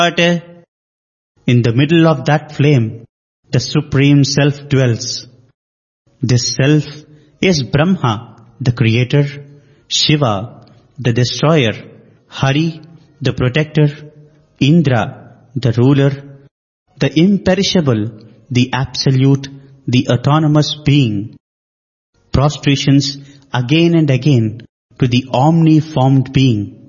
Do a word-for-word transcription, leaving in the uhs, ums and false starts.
But uh, in the middle of that flame, the Supreme Self dwells. This Self is Brahma, the creator, Shiva, the destroyer, Hari, the protector, Indra, the ruler, the imperishable, the absolute, the autonomous being. Prostrations again and again to the omni-formed being.